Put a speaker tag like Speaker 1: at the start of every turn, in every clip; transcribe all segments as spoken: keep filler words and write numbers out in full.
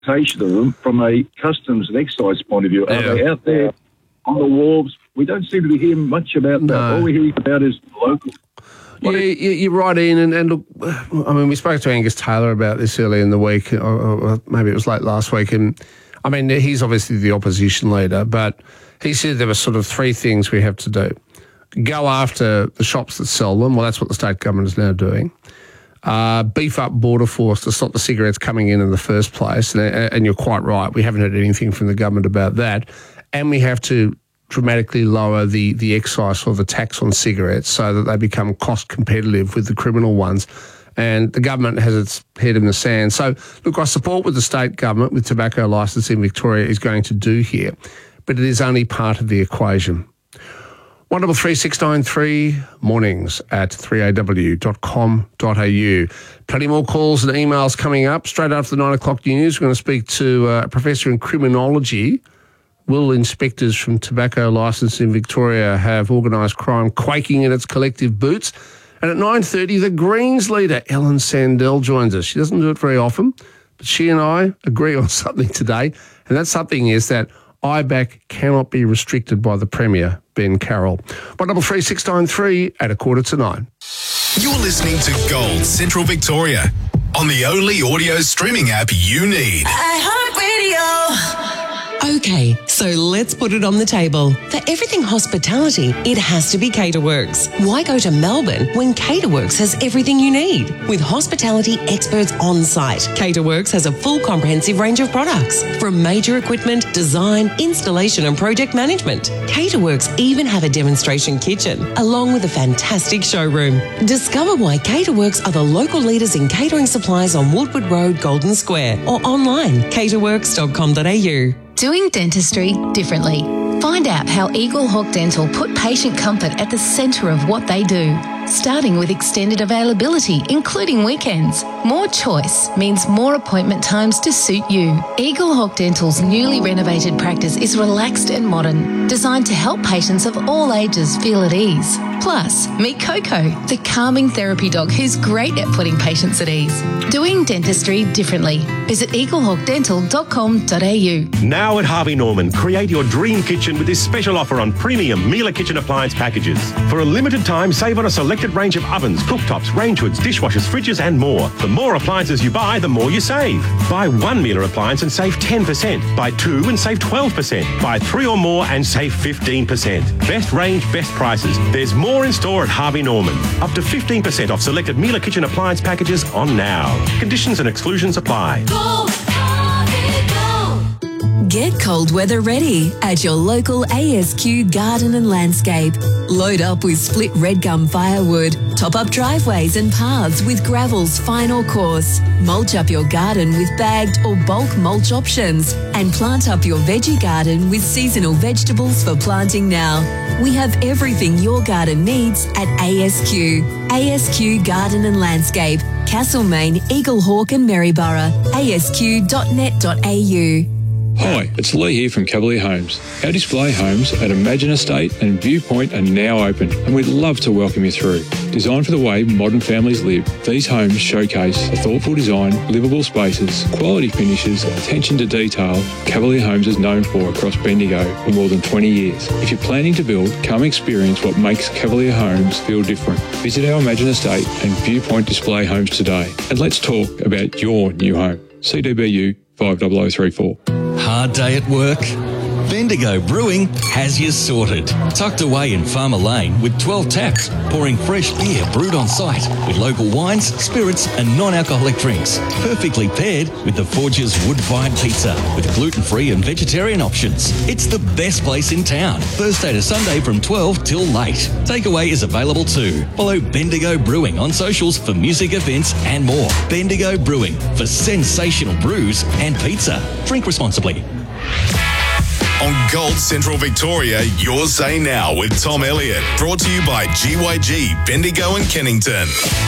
Speaker 1: of them from a customs and excise point of view.
Speaker 2: Yeah.
Speaker 1: Are they out there on the wharves? We don't seem to be hearing much about that.
Speaker 2: No.
Speaker 1: All we're hearing about is local.
Speaker 2: Yeah, you're right, Ian. And, and look, I mean, we spoke to Angus Taylor about this earlier in the week, or, or maybe it was late last week. And I mean, he's obviously the opposition leader, but he said there were sort of three things we have to do. Go after the shops that sell them. Well, that's what the state government is now doing. Uh, beef up border force to stop the cigarettes coming in in the first place. And, and you're quite right. We haven't heard anything from the government about that. And we have to dramatically lower the, the excise or the tax on cigarettes so that they become cost competitive with the criminal ones. And the government has its head in the sand. So, look, I support what the state government with tobacco licence in Victoria is going to do here, but it is only part of the equation. one double three six nine three, mornings at three a w dot com dot a u. Plenty more calls and emails coming up. Straight after the nine o'clock news, we're going to speak to uh, a professor in criminology. Will inspectors from tobacco licence in Victoria have organised crime quaking in its collective boots? And at nine thirty, the Greens leader, Ellen Sandell, joins us. She doesn't do it very often, but she and I agree on something today, and that something is that I BAC cannot be restricted by the Premier, Ben Carroll. one double three six nine three at a quarter to nine.
Speaker 3: You're listening to Gold Central Victoria on the only audio streaming app you need.
Speaker 4: iHeartRadio.
Speaker 5: Okay, so let's put it on the table. For everything hospitality, it has to be Caterworks. Why go to Melbourne when Caterworks has everything you need? With hospitality experts on site, Caterworks has a full comprehensive range of products, from major equipment, design, installation and project management. Caterworks even have a demonstration kitchen, along with a fantastic showroom. Discover why Caterworks are the local leaders in catering supplies on Woodward Road, Golden Square, or online, caterworks dot com dot a u.
Speaker 6: Doing dentistry differently. Find out how Eagle Hawk Dental put patient comfort at the centre of what they do. Starting with extended availability, including weekends. More choice means more appointment times to suit you. Eagle Hawk Dental's newly renovated practice is relaxed and modern, designed to help patients of all ages feel at ease. Plus, meet Coco, the calming therapy dog who's great at putting patients at ease. Doing dentistry differently. Visit eagle hawk dental dot com dot a u.
Speaker 7: Now at Harvey Norman, create your dream kitchen with this special offer on premium Miele kitchen appliance packages. For a limited time, save on a selected range of ovens, cooktops, range hoods, dishwashers, fridges and more. The more appliances you buy, the more you save. Buy one Miele appliance and save ten percent. Buy two and save twelve percent. Buy three or more and save fifteen percent. Best range, best prices. There's more in store at Harvey Norman. Up to fifteen percent off selected Miele kitchen appliance packages on now. Conditions and exclusions apply.
Speaker 4: Go, Harvey, go.
Speaker 8: Get cold weather ready at your local A S Q Garden and Landscape. Load up with split red gum firewood, top up driveways and paths with gravel's final course, mulch up your garden with bagged or bulk mulch options, and plant up your veggie garden with seasonal vegetables for planting now. We have everything your garden needs at A S Q. A S Q Garden and Landscape, Castlemaine, Eaglehawk and Maryborough. A S Q dot net dot a u.
Speaker 9: Hi, it's Lee here from Cavalier Homes. Our display homes at Imagine Estate and Viewpoint are now open, and we'd love to welcome you through. Designed for the way modern families live, these homes showcase a thoughtful design, livable spaces, quality finishes, attention to detail Cavalier Homes is known for across Bendigo for more than twenty years. If you're planning to build, come experience what makes Cavalier Homes feel different. Visit our Imagine Estate and Viewpoint display homes today, and let's talk about your new home. C D B U five zero zero three four.
Speaker 10: Hard day at work? Bendigo Brewing has you sorted. Tucked away in Farmer Lane with twelve taps, pouring fresh beer brewed on site with local wines, spirits and non-alcoholic drinks. Perfectly paired with the Forge's wood-fired pizza with gluten-free and vegetarian options. It's the best place in town. Thursday to Sunday from twelve till late. Takeaway is available too. Follow Bendigo Brewing on socials for music events and more. Bendigo Brewing for sensational brews and pizza. Drink responsibly.
Speaker 3: On Gold Central Victoria, your say now with Tom Elliott. Brought to you by G Y G, Bendigo and Kennington.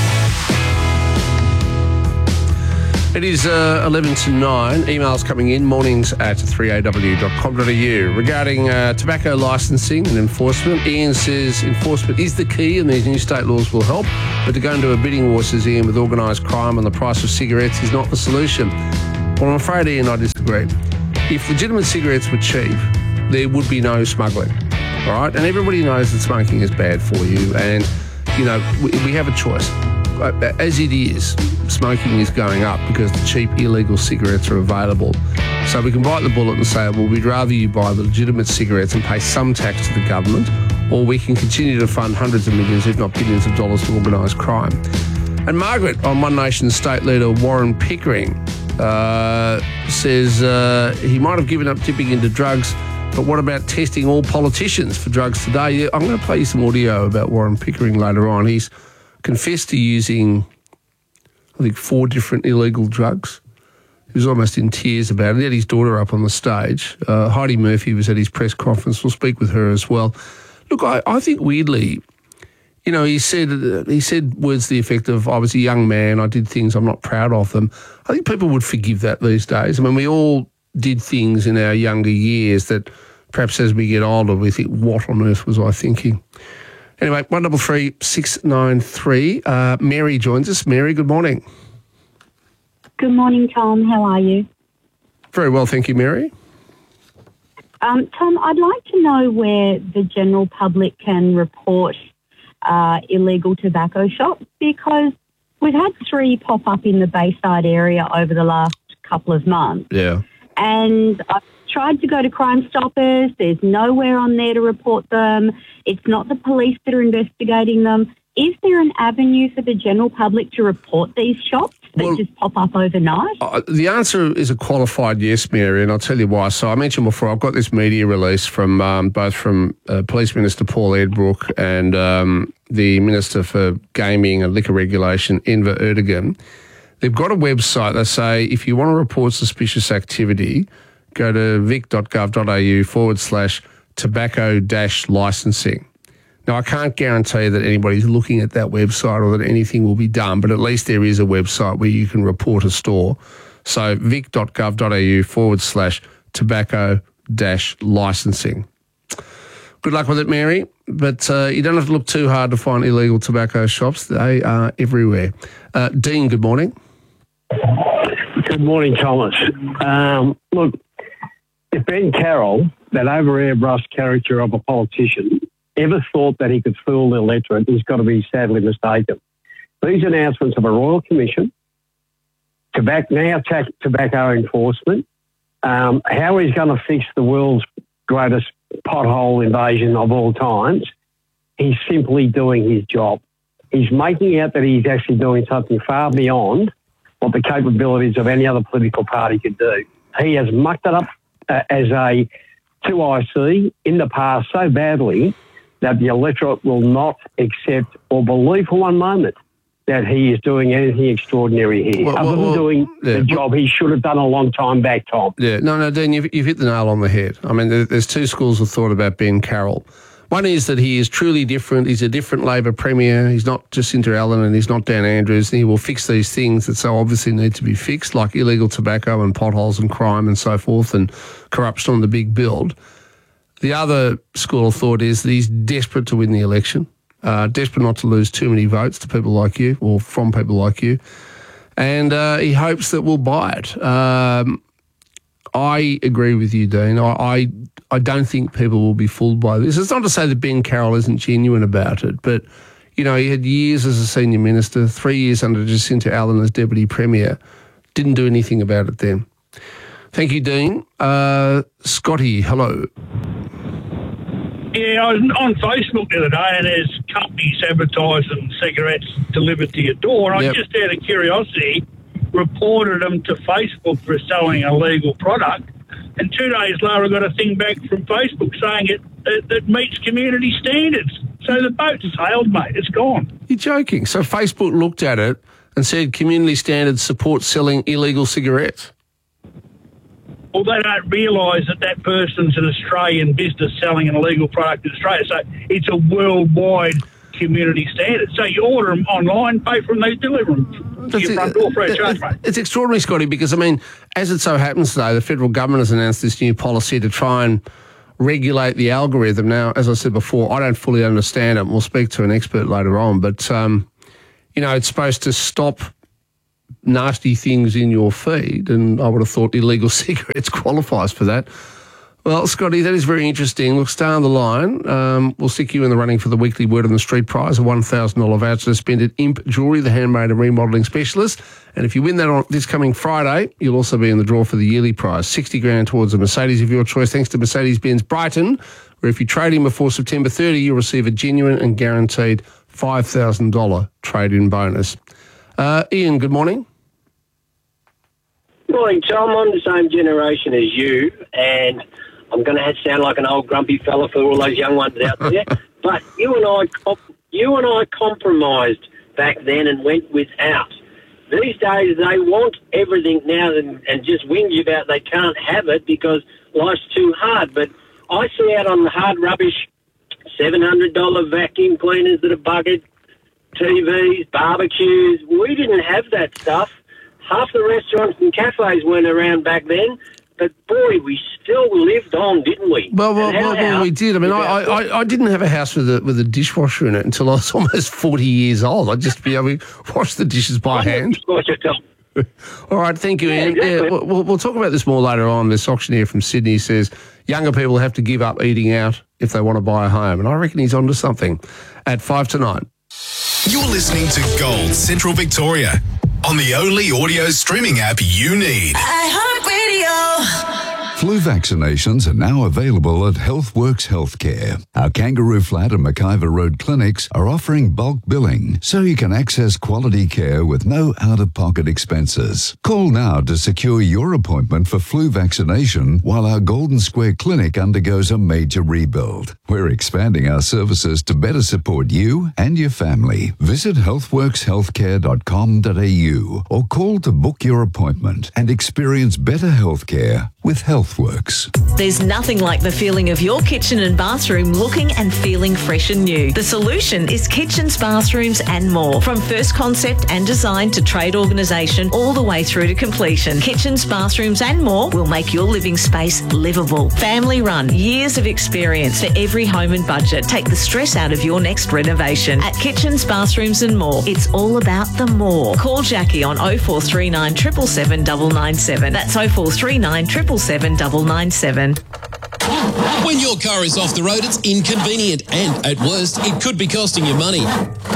Speaker 2: It is uh, eleven to nine. Emails coming in, mornings at three a w dot com dot a u. Regarding uh, tobacco licensing and enforcement, Ian says enforcement is the key and these new state laws will help. But to go into a bidding war, says Ian, with organised crime and the price of cigarettes is not the solution. Well, I'm afraid, Ian, I disagree. If legitimate cigarettes were cheap, there would be no smuggling, all right? And everybody knows that smoking is bad for you, and, you know, we, we have a choice. As it is, smoking is going up because the cheap illegal cigarettes are available. So we can bite the bullet and say, well, we'd rather you buy the legitimate cigarettes and pay some tax to the government, or we can continue to fund hundreds of millions, if not billions of dollars to organised crime. And Margaret, on One Nation's state leader Warren Pickering, uh, says uh, he might have given up tipping into drugs, but what about testing all politicians for drugs today? Yeah, I'm going to play you some audio about Warren Pickering later on. He's confessed to using, I think, four different illegal drugs. He was almost in tears about it. He had his daughter up on the stage. Uh, Heidi Murphy was at his press conference. We'll speak with her as well. Look, I, I think weirdly, you know, he said uh, he said words to the effect of, I was a young man, I did things, I'm not proud of them. I think people would forgive that these days. I mean, we all did things in our younger years that perhaps as we get older, we think, what on earth was I thinking? Anyway, one double three six nine three. Uh, Mary joins us. Mary, good morning.
Speaker 11: Good morning, Tom. How are you?
Speaker 2: Very well, thank you, Mary.
Speaker 11: Um, Tom, I'd like to know where the general public can report uh, illegal tobacco shops, because we've had three pop up in the Bayside area over the last couple of months.
Speaker 2: Yeah.
Speaker 11: And I've tried to go to Crime Stoppers. There's nowhere on there to report them. It's not the police that are investigating them. Is there an avenue for the general public to report these shops that well, just pop up overnight?
Speaker 2: Uh, the answer is a qualified yes, Mary, and I'll tell you why. So I mentioned before, I've got this media release from um, both from uh, Police Minister Paul Edbrook and um, the Minister for Gaming and Liquor Regulation, Enver Erdogan. They've got a website. They say if you want to report suspicious activity, go to vic.gov.au forward slash tobacco dash licensing. Now, I can't guarantee that anybody's looking at that website or that anything will be done, but at least there is a website where you can report a store. So vic.gov.au forward slash tobacco dash licensing. Good luck with it, Mary, but uh, you don't have to look too hard to find illegal tobacco shops. They are everywhere. Uh, Dean, good morning.
Speaker 12: Good morning, Thomas. Um, look, if Ben Carroll, that over-airbrushed character of a politician, ever thought that he could fool the electorate, he's got to be sadly mistaken. These announcements of a Royal Commission, tobacco, now ta- tobacco enforcement, um, how he's going to fix the world's greatest pothole invasion of all times, he's simply doing his job. He's making out that he's actually doing something far beyond what the capabilities of any other political party could do. He has mucked it up uh, as a two I C in the past so badly that the electorate will not accept or believe for one moment that he is doing anything extraordinary here,
Speaker 2: well,
Speaker 12: other
Speaker 2: well,
Speaker 12: than
Speaker 2: well,
Speaker 12: doing
Speaker 2: yeah,
Speaker 12: the job well, he should have done a long time back, Tom.
Speaker 2: Yeah, no, no, Dean, you've, you've hit the nail on the head. I mean, there, there's two schools of thought about Ben Carroll. One is that he is truly different. He's a different Labor Premier. He's not Jacinta Allen and he's not Dan Andrews. And he will fix these things that so obviously need to be fixed, like illegal tobacco and potholes and crime and so forth and corruption on the big build. The other school of thought is that he's desperate to win the election, uh, desperate not to lose too many votes to people like you or from people like you. And uh, he hopes that we'll buy it. Um, I agree with you, Dean. I, I I don't think people will be fooled by this. It's not to say that Ben Carroll isn't genuine about it, but, you know, he had years as a senior minister, three years under Jacinta Allen as Deputy Premier, didn't do anything about it then. Thank you, Dean. Uh, Scotty, hello.
Speaker 13: Yeah, I was on Facebook the other day and there's companies advertising cigarettes delivered to your door. And yep. I just out of curiosity reported them to Facebook for selling a legal product. And two days later I got a thing back from Facebook saying it, it, it meets community standards. So the boat's sailed, mate. It's gone.
Speaker 2: You're joking. So Facebook looked at it and said community standards support selling illegal cigarettes.
Speaker 13: Well, they don't realise that that person's an Australian business selling an illegal product in Australia. So it's a worldwide community standard. So you order them online, pay for them, they deliver them to your front door for a charge, mate.
Speaker 2: It's extraordinary, Scotty, because, I mean, as it so happens today, the federal government has announced this new policy to try and regulate the algorithm. Now, as I said before, I don't fully understand it. We'll speak to an expert later on. But, um, you know, it's supposed to stop nasty things in your feed, and I would have thought illegal cigarettes qualifies for that. Well, Scotty, that is very interesting. Look, stay on the line. Um, we'll stick you in the running for the weekly Word on the Street prize, a one thousand dollars voucher to spend at Imp Jewellery, the handmade and remodelling specialist. And if you win that on this coming Friday, you'll also be in the draw for the yearly prize, sixty grand towards a Mercedes of your choice, thanks to Mercedes-Benz Brighton, where if you trade in before September thirtieth, you'll receive a genuine and guaranteed five thousand dollars trade-in bonus. Uh, Ian, good morning.
Speaker 14: Good morning, Tom. I'm the same generation as you, and I'm going to sound like an old grumpy fella for all those young ones out there. But you and I, comp- you and I compromised back then and went without. These days, they want everything now and, and just whinge about they can't have it because life's too hard. But I see out on the hard rubbish, seven hundred dollars vacuum cleaners that are buggered, T Vs, barbecues. We didn't have that stuff. Half the restaurants and cafes weren't around back then. But, boy, we still lived on, didn't we?
Speaker 2: Well, well, well, well we did. I mean, I, I, I didn't have a house with a with a dishwasher in it until I was almost forty years old. I'd just be able to wash the dishes by hand. All right, thank you, Ian. Yeah, exactly. yeah, we'll, we'll talk about this more later on. This auctioneer from Sydney says younger people have to give up eating out if they want to buy a home. And I reckon he's onto something. At five to nine.
Speaker 3: You're listening to Gold Central Victoria on the only audio streaming app you need.
Speaker 4: iHeartRadio.
Speaker 15: Flu vaccinations are now available at HealthWorks Healthcare. Our Kangaroo Flat and McIver Road clinics are offering bulk billing so you can access quality care with no out-of-pocket expenses. Call now to secure your appointment for flu vaccination while our Golden Square Clinic undergoes a major rebuild. We're expanding our services to better support you and your family. Visit healthworks healthcare dot com dot a u or call to book your appointment and experience better healthcare with HealthWorks.
Speaker 16: There's nothing like the feeling of your kitchen and bathroom looking and feeling fresh and new. The solution is kitchens, bathrooms and more. From first concept and design to trade organisation all the way through to completion. Kitchens, bathrooms and more will make your living space livable. Family run, years of experience for every home and budget. Take the stress out of your next renovation. At Kitchens, Bathrooms and More, it's all about the more. Call Jackie on oh four three nine, seven seven seven, nine nine seven. That's oh four three nine, seven seven seven, nine nine seven.
Speaker 17: When your car is off the road, it's inconvenient and, at worst, it could be costing you money.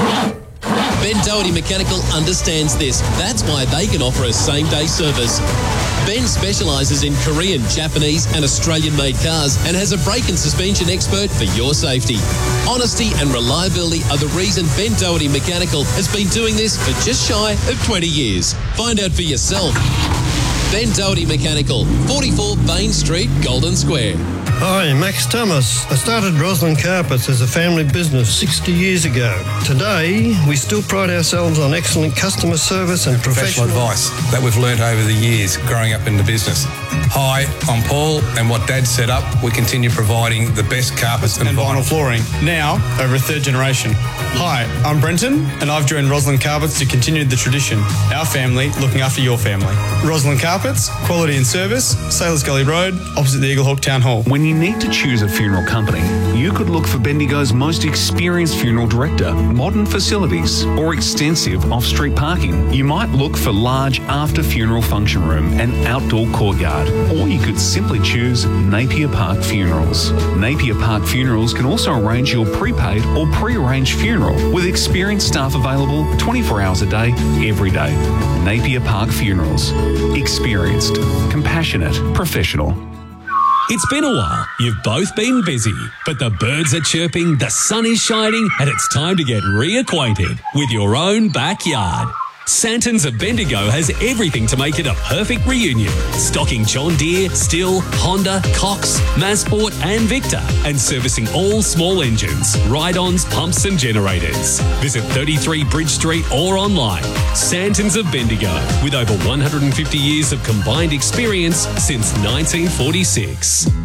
Speaker 17: Ben Doherty Mechanical understands this. That's why they can offer a same-day service. Ben specialises in Korean, Japanese and Australian-made cars and has a brake and suspension expert for your safety. Honesty and reliability are the reason Ben Doherty Mechanical has been doing this for just shy of twenty years. Find out for yourself. Ben Doherty Mechanical, forty-four Bain Street, Golden Square.
Speaker 18: Hi, Max Thomas. I started Roslyn Carpets as a family business sixty years ago. Today, we still pride ourselves on excellent customer service and professional,
Speaker 19: professional advice that we've learnt over the years growing up in the business. Hi, I'm Paul, and what Dad set up, we continue providing the best carpets and,
Speaker 20: and vinyl. vinyl flooring, now over a third generation. Hi, I'm Brenton, and I've joined Roslyn Carpets to continue the tradition. Our family looking after your family. Roslyn Carpets, quality and service, Sailors Gully Road, opposite the Eagle Hawk Town Hall.
Speaker 21: When you need to choose a funeral company, you could look for Bendigo's most experienced funeral director, modern facilities, or extensive off-street parking. You might look for large after-funeral function room and outdoor courtyard, or you could simply choose Napier Park Funerals. Napier Park Funerals can also arrange your prepaid or pre-arranged funeral with experienced staff available twenty-four hours a day, every day. Napier Park Funerals. Experienced, compassionate, professional.
Speaker 22: It's been a while. You've both been busy, but the birds are chirping, the sun is shining, and it's time to get reacquainted with your own backyard. Santons of Bendigo has everything to make it a perfect reunion. Stocking John Deere, Stihl, Honda, Cox, Masport and Victor, and servicing all small engines, ride-ons, pumps and generators. Visit thirty-three Bridge Street or online. Santons of Bendigo, with over one hundred fifty years of combined experience since nineteen forty-six.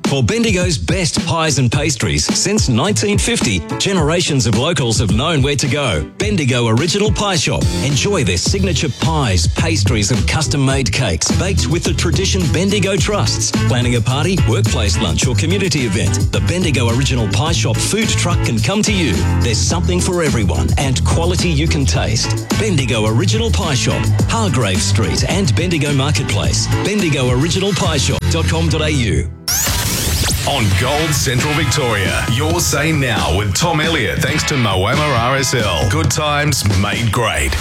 Speaker 10: For Bendigo's best pies and pastries since nineteen fifty, generations of locals have known where to go. Bendigo Original Pie Shop. Enjoy their signature pies, pastries and custom-made cakes baked with the tradition Bendigo trusts. Planning a party, workplace lunch or community event, the Bendigo Original Pie Shop food truck can come to you. There's something for everyone and quality you can taste. Bendigo Original Pie Shop, Hargrave Street and Bendigo Marketplace. bendigo original pie shop dot com dot a u.
Speaker 3: On Gold Central Victoria, your say now with Tom Elliott, thanks to Moama R S L. Good times made great.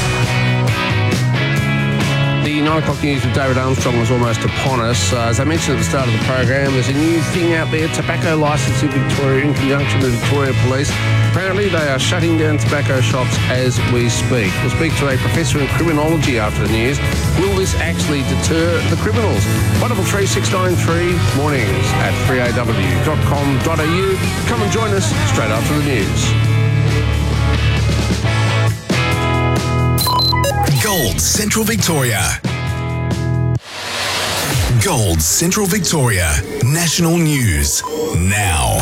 Speaker 2: The nine o'clock news with David Armstrong was almost upon us. Uh, as I mentioned at the start of the program, there's a new thing out there, tobacco licence in Victoria in conjunction with Victoria Police. Apparently they are shutting down tobacco shops as we speak. We'll speak to a professor in criminology after the news. Will this actually deter the criminals? one double three six nine three mornings at three a w dot com dot a u. Come and join us straight after the news.
Speaker 3: Gold Central Victoria. Gold Central Victoria. National News. Now.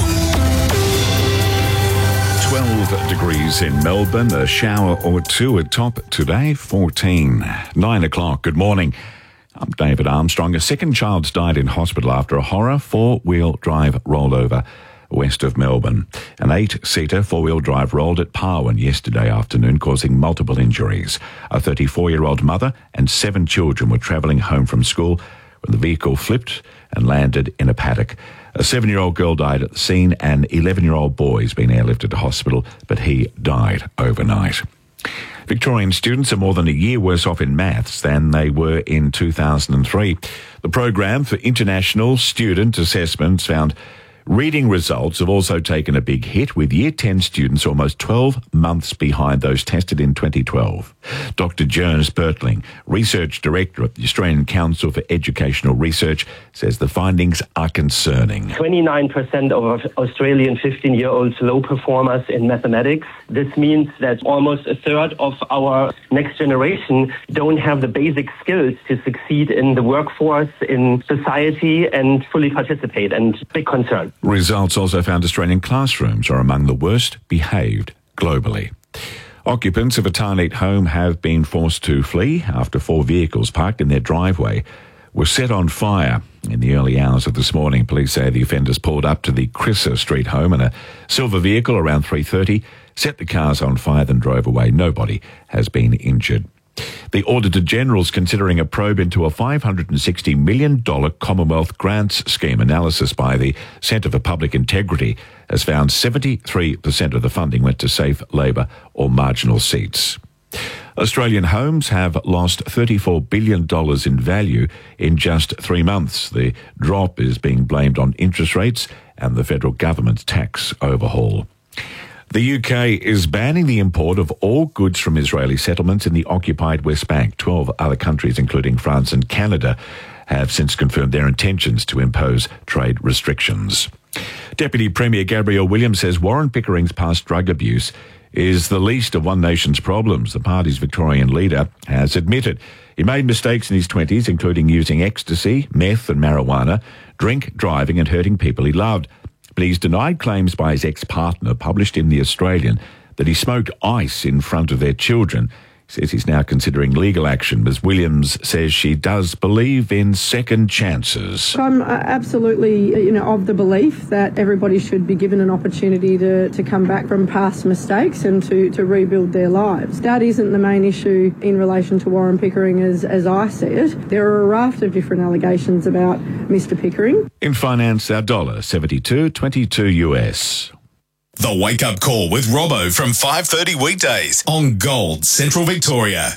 Speaker 1: twelve degrees in Melbourne, a shower or two at top today, fourteen. nine o'clock, good morning. I'm David Armstrong. A second child's died in hospital after a horror four-wheel drive rollover west of Melbourne. An eight-seater four-wheel drive rolled at Parwin yesterday afternoon, causing multiple injuries. A thirty-four-year-old mother and seven children were travelling home from school when the vehicle flipped and landed in a paddock. A seven-year-old girl died at the scene. An eleven-year-old boy has been airlifted to hospital, but he died overnight. Victorian students are more than a year worse off in maths than they were in two thousand three. The program for international student assessments found reading results have also taken a big hit, with Year ten students almost twelve months behind those tested in twenty twelve. Doctor Jones Bertling, Research Director at the Australian Council for Educational Research, says the findings are concerning.
Speaker 5: twenty-nine percent of Australian fifteen-year-olds low performers in mathematics. This means that almost a third of our next generation don't have the basic skills to succeed in the workforce, in society, and fully participate, and big concern.
Speaker 1: Results also found Australian classrooms are among the worst behaved globally. Occupants of a Tarneit home have been forced to flee after four vehicles parked in their driveway were set on fire. In the early hours of this morning, police say the offenders pulled up to the Crissa Street home in a silver vehicle around three thirty, set the cars on fire, then drove away. Nobody has been injured. The Auditor General's considering a probe into a five hundred sixty million dollars Commonwealth grants scheme. Analysis by the Centre for Public Integrity has found seventy-three percent of the funding went to safe Labor or marginal seats. Australian homes have lost thirty-four billion dollars in value in just three months. The drop is being blamed on interest rates and the federal government's tax overhaul. The U K is banning the import of all goods from Israeli settlements in the occupied West Bank. Twelve other countries, including France and Canada, have since confirmed their intentions to impose trade restrictions. Deputy Premier Gabrielle Williams says Warren Pickering's past drug abuse is the least of One Nation's problems. The party's Victorian leader has admitted he made mistakes in his twenties, including using ecstasy, meth and marijuana, drink, driving and hurting people he loved. But he's denied claims by his ex-partner, published in The Australian, that he smoked ice in front of their children. He says he's now considering legal action. Ms Williams says she does believe in second chances.
Speaker 23: I'm absolutely, you know, of the belief that everybody should be given an opportunity to, to come back from past mistakes and to, to rebuild their lives. That isn't the main issue in relation to Warren Pickering as, as I see it. There are a raft of different allegations about Mister Pickering.
Speaker 1: In finance, our dollar seventy-two twenty-two U S.
Speaker 3: The Wake Up Call with Robbo from five thirty weekdays on Gold Central Victoria.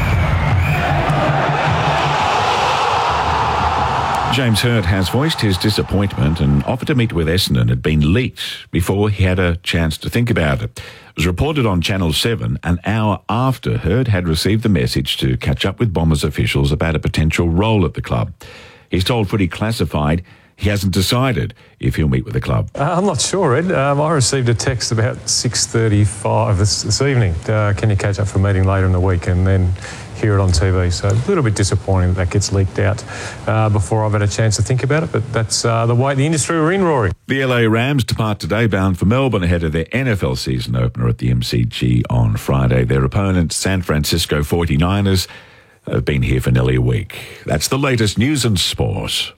Speaker 1: James Hird has voiced his disappointment and offered to meet with Essendon had been leaked before he had a chance to think about it. It was reported on Channel seven an hour after Hird had received the message to catch up with Bombers officials about a potential role at the club. He's told Footy Classified he hasn't decided if he'll meet with the club.
Speaker 24: Uh, I'm not sure, Ed. Um, I received a text about six thirty-five this, this evening. Uh, can you catch up for a meeting later in the week? And then hear it on T V. So a little bit disappointing that that gets leaked out uh, before I've had a chance to think about it. But that's uh, the way the industry we're in, Rory.
Speaker 1: The L A Rams depart today bound for Melbourne ahead of their N F L season opener at the M C G on Friday. Their opponent, San Francisco forty-niners, have been here for nearly a week. That's the latest news and sport.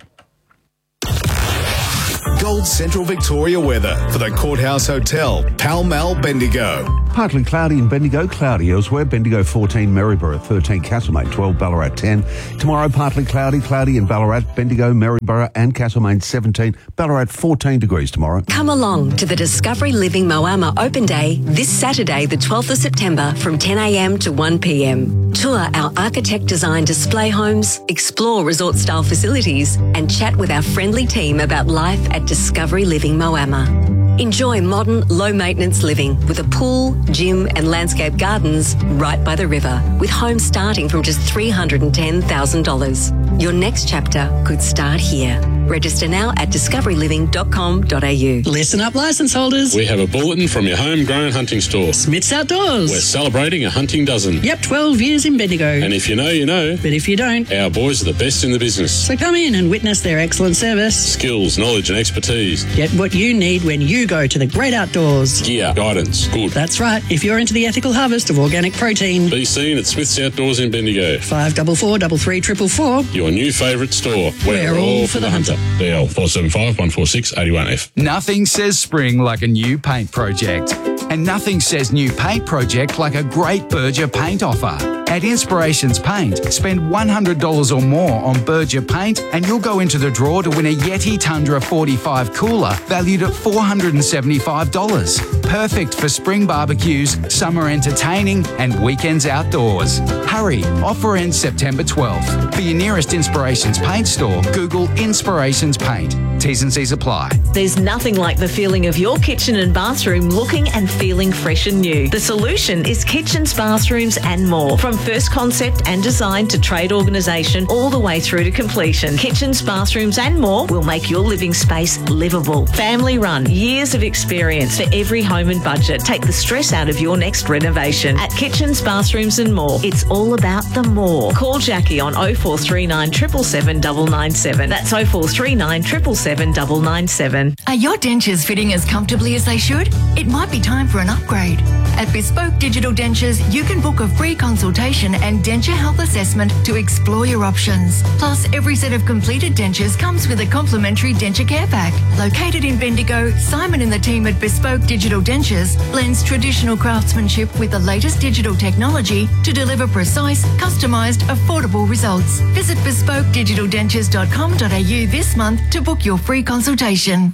Speaker 3: Gold Central Victoria weather for the Courthouse Hotel, Pall Mall, Bendigo.
Speaker 6: Partly cloudy in Bendigo, cloudy elsewhere. Bendigo fourteen, Maryborough thirteen, Castlemaine twelve, Ballarat ten. Tomorrow partly cloudy, cloudy in Ballarat, Bendigo, Maryborough and Castlemaine seventeen, Ballarat fourteen degrees tomorrow.
Speaker 7: Come along to the Discovery Living Moama Open Day this Saturday, the twelfth of September from ten a m to one p m. Tour our architect-designed display homes, explore resort-style facilities and chat with our friendly team about life at Discovery Living Moama. Enjoy modern, low-maintenance living with a pool, gym and landscape gardens right by the river, with homes starting from just three hundred ten thousand dollars. Your next chapter could start here. Register now at discovery living dot com dot a u.
Speaker 8: Listen up, licence holders.
Speaker 9: We have a bulletin from your homegrown hunting store.
Speaker 8: Smith's Outdoors.
Speaker 9: We're celebrating a hunting dozen.
Speaker 8: Yep, twelve years in Bendigo.
Speaker 9: And if you know, you know.
Speaker 8: But if you don't,
Speaker 9: our boys are the best in the business.
Speaker 8: So come in and witness their excellent service.
Speaker 9: Skills, knowledge and expertise.
Speaker 8: Get what you need when you go to the great outdoors.
Speaker 9: Gear, guidance, good.
Speaker 8: That's right. If you're into the ethical harvest of organic protein.
Speaker 9: Be seen at Smith's Outdoors in Bendigo.
Speaker 8: Five double four double three triple four.
Speaker 9: Your new favourite store.
Speaker 8: We're, We're all, all for the hunter. hunter.
Speaker 9: D L four seven five one four six eight one F.
Speaker 25: Nothing says spring like a new paint project. And nothing says new paint project like a great Berger paint offer. At Inspirations Paint, spend one hundred dollars or more on Berger paint and you'll go into the draw to win a Yeti Tundra forty-five cooler valued at four hundred seventy-five dollars. Perfect for spring barbecues, summer entertaining and weekends outdoors. Hurry, offer ends September twelfth. For your nearest Inspirations Paint store, Google Inspirations Paint. T's and C's apply.
Speaker 16: There's nothing like the feeling of your kitchen and bathroom looking and feeling fresh and new. The solution is kitchens, bathrooms and more. From first concept and design to trade organisation all the way through to completion. Kitchens, bathrooms and more will make your living space livable. Family run, years of experience for every home and budget. Take the stress out of your next renovation. At Kitchens, Bathrooms and More, it's all about the more. Call Jackie on oh four three nine, seven seven seven, nine nine seven. That's oh four three nine, seven seven seven, nine nine seven.
Speaker 26: Are your dentures fitting as comfortably as they should? It might be time for an upgrade. At Bespoke Digital Dentures, you can book a free consultation and denture health assessment to explore your options. Plus, every set of completed dentures comes with a complimentary denture care pack. Located in Bendigo, Simon and the team at Bespoke Digital Dentures blends traditional craftsmanship with the latest digital technology to deliver precise, customised, affordable results. Visit bespoke digital dentures dot com dot a u this month to book your free consultation.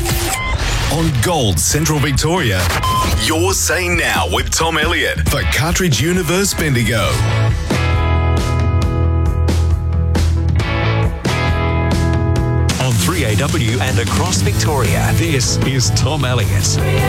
Speaker 3: On Gold Central Victoria, Your Say Now with Tom Elliott for Cartridge Universe Bendigo.
Speaker 27: On three A W and across Victoria, this is Tom Elliott.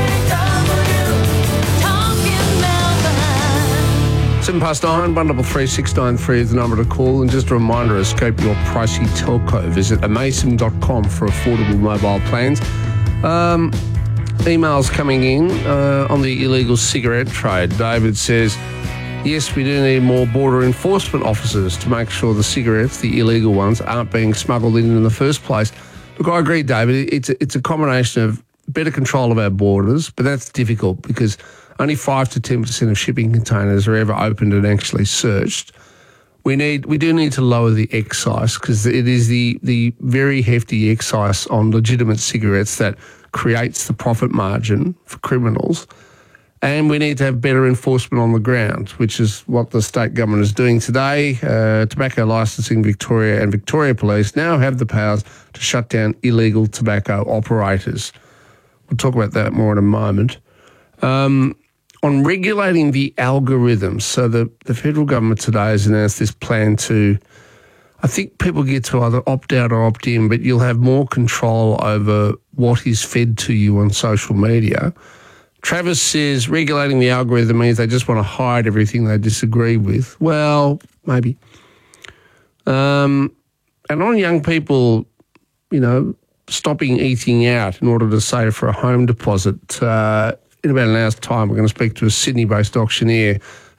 Speaker 2: Seven past nine, one double three six nine three is the number to call. And just a reminder, escape your pricey telco. Visit amasim dot com for affordable mobile plans. Um, emails coming in uh, on the illegal cigarette trade. David says, yes, we do need more border enforcement officers to make sure the cigarettes, the illegal ones, aren't being smuggled in in the first place. Look, I agree, David. It's a, it's a combination of better control of our borders, but that's difficult because only five to ten percent of shipping containers are ever opened and actually searched. We need, we do need to lower the excise because it is the, the very hefty excise on legitimate cigarettes that creates the profit margin for criminals. And we need to have better enforcement on the ground, which is what the state government is doing today. Uh, Tobacco Licensing Victoria and Victoria Police now have the powers to shut down illegal tobacco operators. We'll talk about that more in a moment. Um, On regulating the algorithms, so the, the federal government today has announced this plan to, I think people get to either opt out or opt in, but you'll have more control over what is fed to you on social media. Travis says regulating the algorithm means they just want to hide everything they disagree with. Well, maybe. Um, and on young people, you know, stopping eating out in order to save for a home deposit, uh, in about an hour's time, we're going to speak to a Sydney-based auctioneer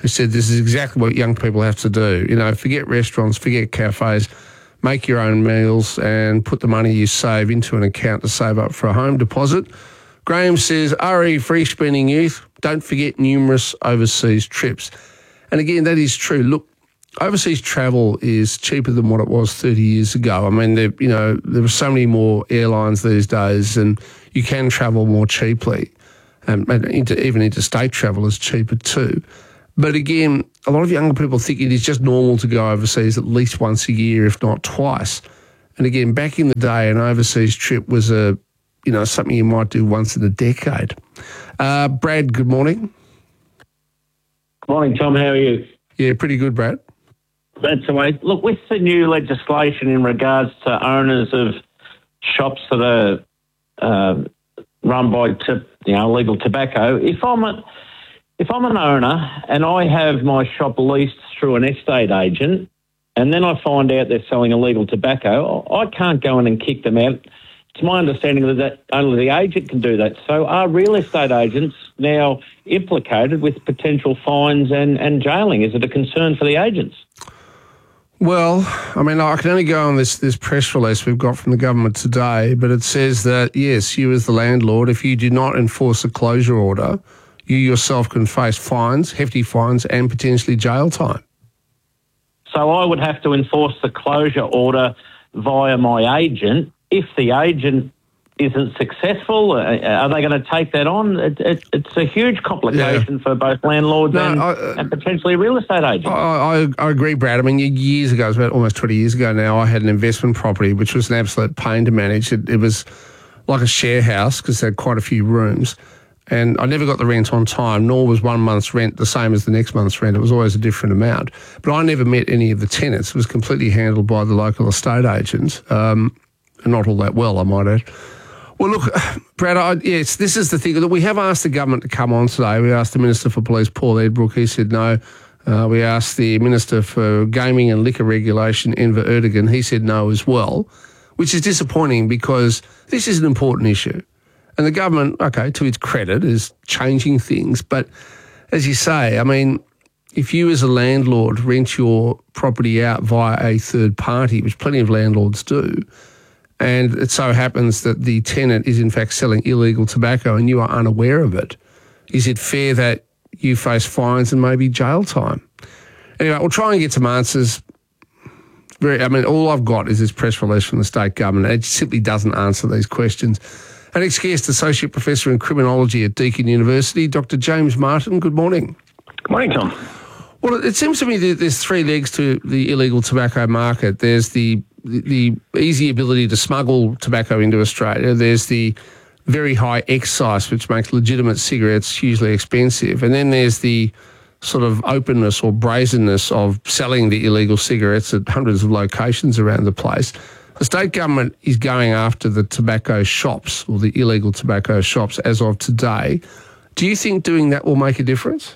Speaker 2: who said this is exactly what young people have to do. You know, forget restaurants, forget cafes, make your own meals and put the money you save into an account to save up for a home deposit. Graham says, R E free spending youth, don't forget numerous overseas trips. And again, that is true. Look, overseas travel is cheaper than what it was thirty years ago. I mean, there, you know, there are so many more airlines these days and you can travel more cheaply. Um, and inter, even interstate travel is cheaper too. But again, a lot of younger people think it is just normal to go overseas at least once a year, if not twice. And again, back in the day, an overseas trip was a, you know, something you might do once in a decade. Uh, Brad, good morning.
Speaker 4: Good morning, Tom. How are you?
Speaker 2: Yeah, pretty good, Brad.
Speaker 4: That's the way. Look, with the new legislation in regards to owners of shops that are uh, run by, t- you know, illegal tobacco, if I'm a If I'm an owner and I have my shop leased through an estate agent and then I find out they're selling illegal tobacco, I can't go in and kick them out. It's my understanding that, that only the agent can do that. So are real estate agents now implicated with potential fines and, and jailing? Is it a concern for the agents?
Speaker 2: Well, I mean, I can only go on this, this press release we've got from the government today, but it says that, yes, you as the landlord, if you do not enforce a closure order, you yourself can face fines, hefty fines, and potentially jail time.
Speaker 4: So I would have to enforce the closure order via my agent. If the agent isn't successful, are they going to take that on? It, it, it's a huge complication yeah. for both landlords no, and, I, uh, and potentially real estate agents.
Speaker 2: I, I, I agree, Brad. I mean, years ago, it was about almost twenty years ago now, I had an investment property which was an absolute pain to manage. It, it was like a share house because it had quite a few rooms. And I never got the rent on time, nor was one month's rent the same as the next month's rent. It was always a different amount. But I never met any of the tenants. It was completely handled by the local estate agent, um, and not all that well, I might add. Well, look, Brad, I, yes, this is the thing. Look, we have asked the government to come on today. We asked the Minister for Police, Paul Edbrook. He said no. Uh, we asked the Minister for Gaming and Liquor Regulation, Enver Erdogan. He said no as well, which is disappointing because this is an important issue. And the government, okay, to its credit, is changing things. But as you say, I mean, if you as a landlord rent your property out via a third party, which plenty of landlords do, and it so happens that the tenant is in fact selling illegal tobacco and you are unaware of it, is it fair that you face fines and maybe jail time? Anyway, we'll try and get some answers. Very, I mean, all I've got is this press release from the state government. It simply doesn't answer these questions. Our next guest, Associate Professor in Criminology at Deakin University, Doctor James Martin. Good morning.
Speaker 11: Good morning, Tom.
Speaker 2: Well, it seems to me that there's three legs to the illegal tobacco market. There's the the easy ability to smuggle tobacco into Australia. There's the very high excise, which makes legitimate cigarettes hugely expensive. And then there's the sort of openness or brazenness of selling the illegal cigarettes at hundreds of locations around the place. The state government is going after the tobacco shops or the illegal tobacco shops as of today. Do you think doing that will make a difference?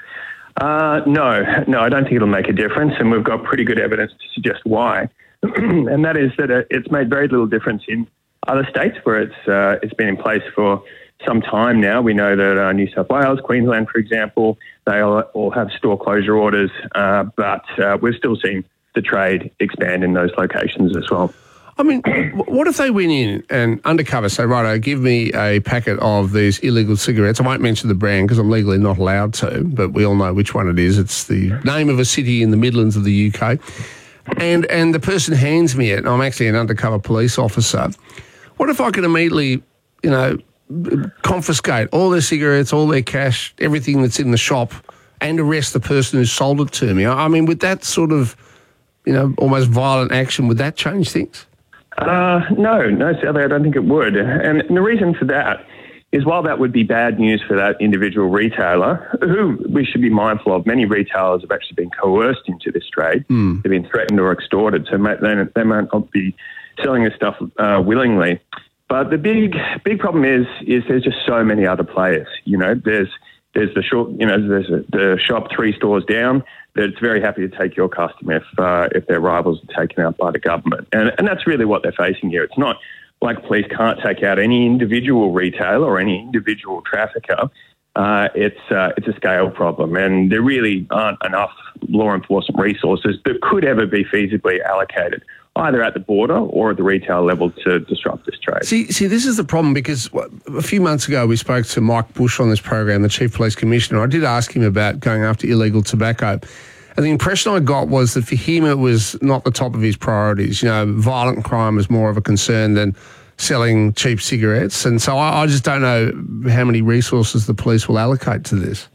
Speaker 11: Uh, no, no, I don't think it'll make a difference, and we've got pretty good evidence to suggest why. And that is that it's made very little difference in other states where it's uh, it's been in place for some time now. We know that uh, New South Wales, Queensland, for example, they all, all have store closure orders, uh, but uh, we've still seen the trade expand in those locations as well.
Speaker 2: I mean, what if they went in and undercover say, righto, give me a packet of these illegal cigarettes. I won't mention the brand because I'm legally not allowed to, but we all know which one it is. It's the name of a city in the Midlands of the U K. And and the person hands me it, and I'm actually an undercover police officer. What if I could immediately, you know, confiscate all their cigarettes, all their cash, everything that's in the shop, and arrest the person who sold it to me? I mean, would that sort of, you know, almost violent action, would that change things?
Speaker 11: Uh, no, no, sadly, I don't think it would. And, and the reason for that is while that would be bad news for that individual retailer, who we should be mindful of, many retailers have actually been coerced into this trade. Mm. They've been threatened or extorted, so they, they might not be selling this stuff uh, willingly. But the big, big problem is, is there's just so many other players. You know, there's there's the short, you know, there's a, the shop three stores down that's very happy to take your customer if uh, if their rivals are taken out by the government, and and that's really what they're facing here. It's not like police can't take out any individual retailer or any individual trafficker, uh, it's uh, it's a scale problem, and there really aren't enough law enforcement resources that could ever be feasibly allocated, either at the border or at the retail level, to disrupt this trade.
Speaker 2: See, see, this is the problem, because a few months ago we spoke to Mike Bush on this program, the Chief Police Commissioner. I did ask him about going after illegal tobacco. And the impression I got was that for him it was not the top of his priorities. You know, violent crime was more of a concern than selling cheap cigarettes. And so I, I just don't know how many resources the police will allocate to this.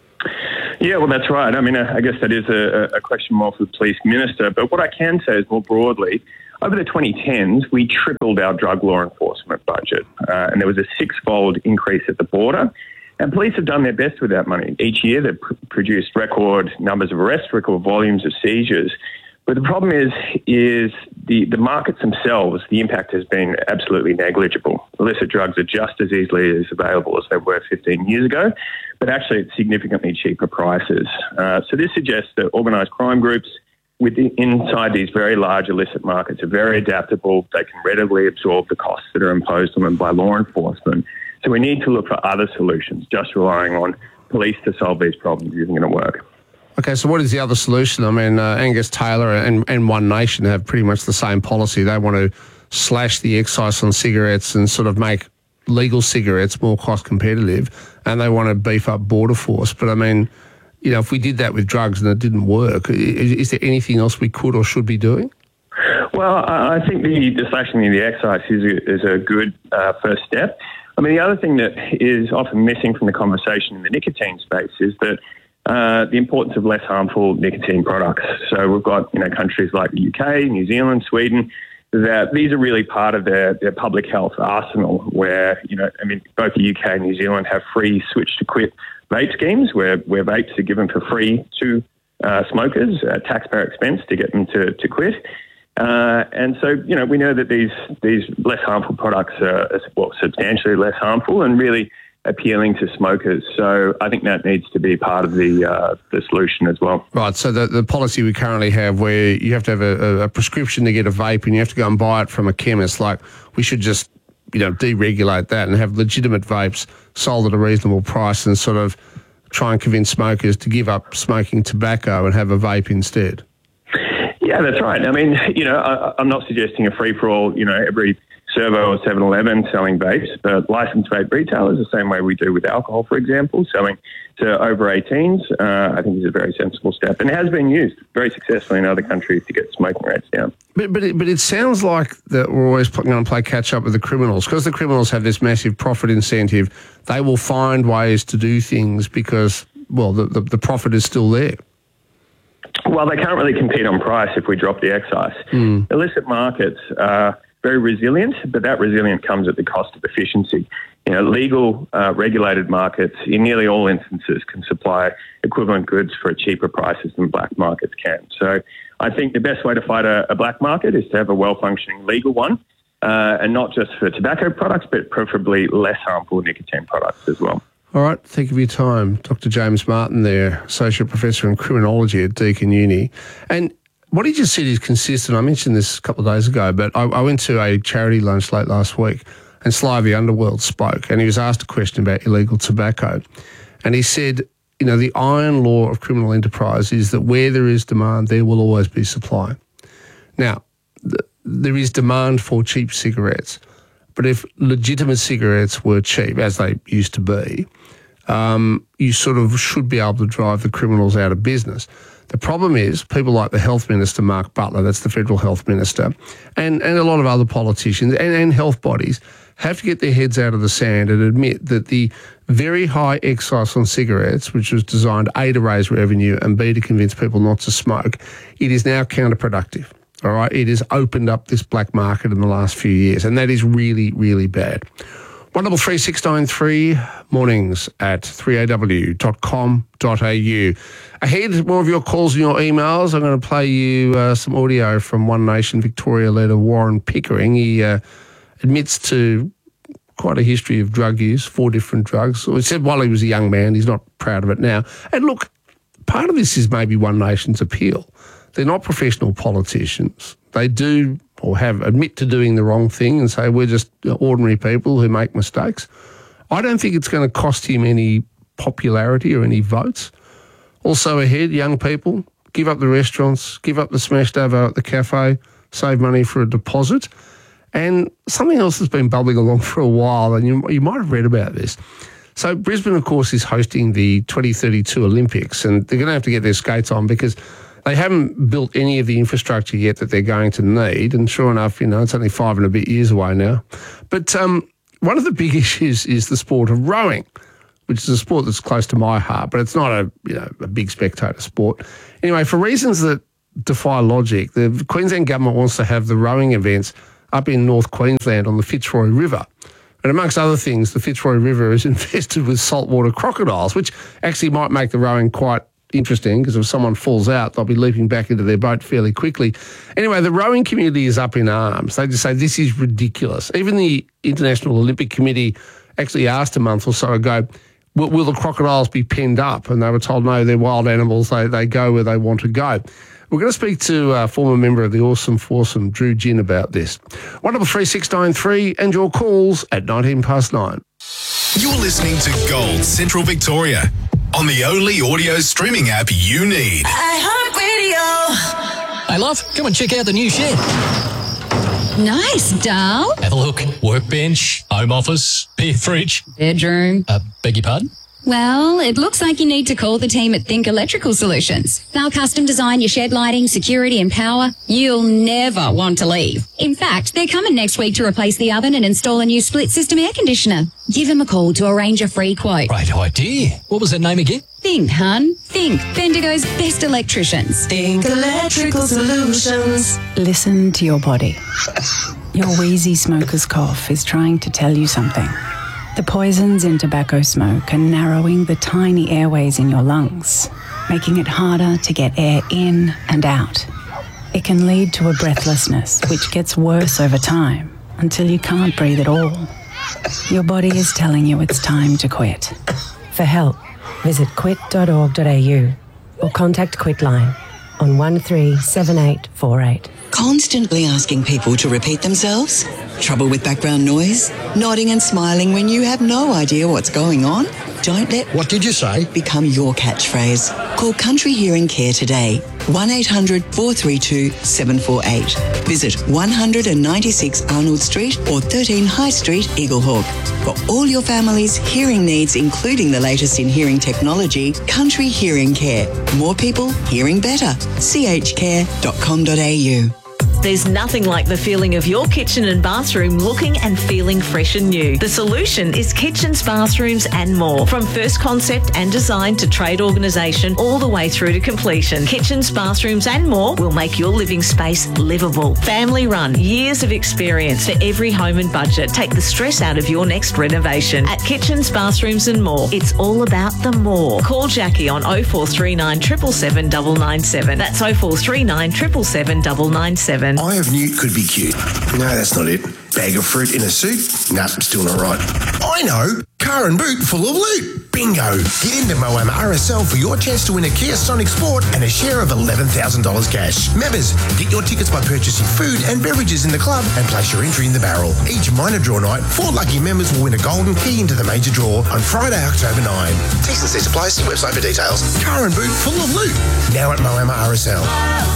Speaker 11: Yeah, well, that's right. I mean, I guess that is a, a question more for the police minister. But what I can say is more broadly, over the twenty tens, we tripled our drug law enforcement budget. Uh, and there was a six-fold increase at the border. And police have done their best with that money. Each year they've pr- produced record numbers of arrests, record volumes of seizures. But the problem is, is the, the markets themselves, the impact has been absolutely negligible. Illicit drugs are just as easily as available as they were fifteen years ago, but actually at significantly cheaper prices. Uh, so this suggests that organised crime groups within, inside these very large illicit markets are very adaptable. They can readily absorb the costs that are imposed on them by law enforcement. So we need to look for other solutions. Just relying on police to solve these problems isn't going to work.
Speaker 2: Okay, so what is the other solution? I mean, uh, Angus Taylor and, and One Nation have pretty much the same policy. They want to slash the excise on cigarettes and sort of make legal cigarettes more cost competitive, and they want to beef up border force. But I mean, you know, if we did that with drugs and it didn't work, is, is there anything else we could or should be doing?
Speaker 11: Well, I think the, the slashing of the excise is a, is a good uh, first step. I mean, the other thing that is often missing from the conversation in the nicotine space is that uh, the importance of less harmful nicotine products. So we've got, you know, countries like the U K, New Zealand, Sweden, that these are really part of their, their public health arsenal where, you know, I mean, both the U K and New Zealand have free switch to quit vape schemes where, where vapes are given for free to uh, smokers at taxpayer expense to get them to, to quit. Uh, and so, you know, we know that these these less harmful products are, well, substantially less harmful and really appealing to smokers. So I think that needs to be part of the uh, the solution as well.
Speaker 2: Right. So the, the policy we currently have where you have to have a, a prescription to get a vape and you have to go and buy it from a chemist, like we should just, you know, deregulate that and have legitimate vapes sold at a reasonable price and sort of try and convince smokers to give up smoking tobacco and have a vape instead.
Speaker 11: Yeah, that's right. I mean, you know, I, I'm not suggesting a free-for-all, you know, every Servo or seven eleven selling vapes, but licensed vape retailers, the same way we do with alcohol, for example, selling to over eighteens, uh, I think is a very sensible step and has been used very successfully in other countries to get smoking rates down.
Speaker 2: But but it, but it sounds like that we're always going to play catch-up with the criminals because the criminals have this massive profit incentive. They will find ways to do things because, well, the, the, the profit is still there.
Speaker 11: Well, they can't really compete on price if we drop the excise.
Speaker 2: Mm.
Speaker 11: Illicit markets are very resilient, but that resilience comes at the cost of efficiency. You know, legal, uh, regulated markets, in nearly all instances, can supply equivalent goods for cheaper prices than black markets can. So I think the best way to fight a, a black market is to have a well-functioning legal one, uh, and not just for tobacco products, but preferably less harmful nicotine products as well.
Speaker 2: All right, thank you for your time. Doctor James Martin there, Associate Professor in Criminology at Deakin Uni. And what he just said is consistent. I mentioned this a couple of days ago, but I, I went to a charity lunch late last week and Sly the Underworld spoke and he was asked a question about illegal tobacco. And he said, you know, the iron law of criminal enterprise is that where there is demand, there will always be supply. Now, th- there is demand for cheap cigarettes. But if legitimate cigarettes were cheap, as they used to be, um, you sort of should be able to drive the criminals out of business. The problem is people like the Health Minister, Mark Butler, that's the Federal Health Minister, and, and a lot of other politicians and, and health bodies have to get their heads out of the sand and admit that the very high excise on cigarettes, which was designed A, to raise revenue and B, to convince people not to smoke, it is now counterproductive. All right, it has opened up this black market in the last few years, and that is really, really bad. one double three six nine three, mornings at three a w dot com dot a u. Ahead, more of your calls and your emails. I'm going to play you uh, some audio from One Nation Victoria leader Warren Pickering. He uh, admits to quite a history of drug use, four different drugs. He said while he was a young man, he's not proud of it now. And look, part of this is maybe One Nation's appeal. They're not professional politicians. They do or have admit to doing the wrong thing and say we're just ordinary people who make mistakes. I don't think it's going to cost him any popularity or any votes. Also ahead, young people, give up the restaurants, give up the smashed avo at the cafe, save money for a deposit. And something else that's been bubbling along for a while, and you, you might have read about this. So Brisbane, of course, is hosting the twenty thirty-two Olympics, and they're going to have to get their skates on because they haven't built any of the infrastructure yet that they're going to need. And sure enough, you know, it's only five and a bit years away now. But um, one of the big issues is the sport of rowing, which is a sport that's close to my heart, but it's not a, you know, a big spectator sport. Anyway, for reasons that defy logic, the Queensland government wants to have the rowing events up in North Queensland on the Fitzroy River. And amongst other things, the Fitzroy River is infested with saltwater crocodiles, which actually might make the rowing quite interesting because if someone falls out, they'll be leaping back into their boat fairly quickly. Anyway, the rowing community is up in arms. They just say this is ridiculous. Even the International Olympic Committee actually asked a month or so ago, will, will the crocodiles be penned up? And they were told, no, they're wild animals. They, they go where they want to go. We're going to speak to a former member of the Awesome Foursome, Drew Ginn, about this. one double three six nine three and your calls at nineteen past nine.
Speaker 3: You're listening to Gold Central Victoria on the only audio streaming app you need.
Speaker 12: iHeartRadio. Hey, love, come and check out the new shed.
Speaker 13: Nice, doll.
Speaker 12: Have a look. Workbench, home office, beer fridge.
Speaker 13: Bedroom.
Speaker 12: Uh, beg your pardon?
Speaker 13: Well, it looks like you need to call the team at Think Electrical Solutions. They'll custom design your shed lighting, security and power. You'll never want to leave. In fact, they're coming next week to replace the oven and install a new split system air conditioner. Give them a call to arrange a free quote.
Speaker 12: Great idea. What was that name again?
Speaker 13: Think, hun. Think. Bendigo's best electricians.
Speaker 14: Think Electrical Solutions.
Speaker 15: Listen to your body. Your wheezy smoker's cough is trying to tell you something. The poisons in tobacco smoke are narrowing the tiny airways in your lungs, making it harder to get air in and out. It can lead to a breathlessness, which gets worse over time until you can't breathe at all. Your body is telling you it's time to quit.
Speaker 17: For help, visit quit dot org dot a u or contact Quitline on one three seven eight four eight.
Speaker 18: Constantly asking people to repeat themselves? Trouble with background noise? Nodding and smiling when you have no idea what's going on? Don't let "What did you say?" become your catchphrase. Call Country Hearing Care today. one eight hundred four three two seven four eight. Visit one ninety-six Arnold Street or thirteen High Street, Eaglehawk. For all your family's hearing needs, including the latest in hearing technology, Country Hearing Care. More people hearing better. c h care dot com dot a u.
Speaker 16: There's nothing like the feeling of your kitchen and bathroom looking and feeling fresh and new. The solution is kitchens, bathrooms and more. From first concept and design to trade organisation all the way through to completion. Kitchens, bathrooms and more will make your living space livable. Family run, years of experience for every home and budget. Take the stress out of your next renovation. At Kitchens, Bathrooms and More, it's all about the more. Call Jackie on oh four three nine, seven seven seven, nine nine seven. That's oh four three nine, seven seven seven, nine nine seven.
Speaker 19: Eye of Newt could be cute. No, that's not it. Bag of fruit in a suit? Nah, still not right. I know. Car and boot full of loot. Bingo. Get into Moama R S L for your chance to win a Kia Sonic Sport and a share of eleven thousand dollars cash. Members, get your tickets by purchasing food and beverages in the club and place your entry in the barrel. Each minor draw night, four lucky members will win a golden key into the major draw on Friday, October ninth. T's and C's apply. See website for details. Car and boot full of loot. Now at Moama R S L.